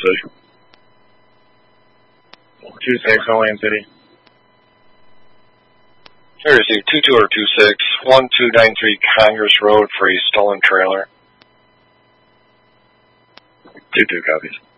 City. 26, Olean City. I received 22 or 26, 1293 Congress Road for a stolen trailer. 22 copies.